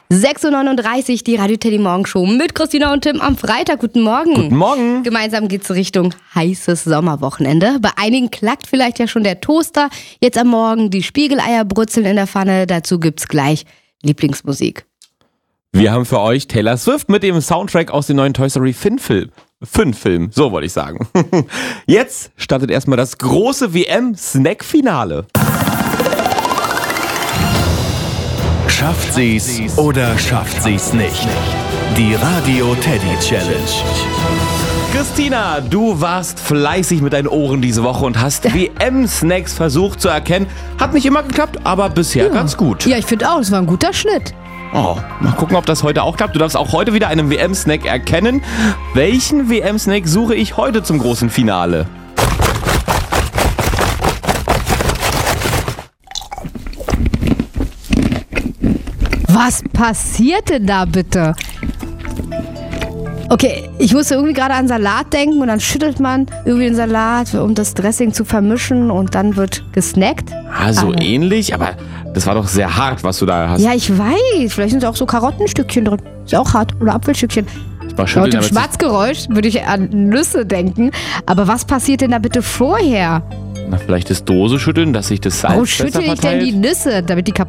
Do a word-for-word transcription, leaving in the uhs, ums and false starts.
sechs Uhr neununddreißig, die Radio Teddy Morgenshow mit Christina und Tim am Freitag. Guten Morgen. Guten Morgen. Gemeinsam geht's Richtung heißes Sommerwochenende. Bei einigen klackt vielleicht ja schon der Toaster. Jetzt am Morgen die Spiegeleier brutzeln in der Pfanne. Dazu gibt's gleich Lieblingsmusik. Wir haben für euch Taylor Swift mit dem Soundtrack aus dem neuen Toy Story fünf-Film. Fünf-Film, so wollte ich sagen. Jetzt startet erstmal das große W M-Snack-Finale. Schafft sie's oder schafft sie's nicht? Die Radio Teddy Challenge. Christina, du warst fleißig mit deinen Ohren diese Woche und hast W M-Snacks versucht zu erkennen. Hat nicht immer geklappt, aber bisher Ja. ganz gut. Ja, ich finde auch, es war ein guter Schnitt. Oh, mal gucken, ob das heute auch klappt. Du darfst auch heute wieder einen W M-Snack erkennen. Welchen W M-Snack suche ich heute zum großen Finale? Was passiert denn da bitte? Okay, ich musste irgendwie gerade an Salat denken und dann schüttelt man irgendwie den Salat, um das Dressing zu vermischen und dann wird gesnackt. Ah, so Aber- ähnlich, aber das war doch sehr hart, was du da hast. Ja, ich weiß. Vielleicht sind auch so Karottenstückchen drin. Ist auch hart. Oder Apfelstückchen. Mal Laut schütteln, dem damit sich- Schmatzgeräusch würde ich an Nüsse denken. Aber was passiert denn da bitte vorher? Na, vielleicht das Dose schütteln, dass sich das Salz Warum besser schüttel ich denn verteilt. die Nüsse, damit die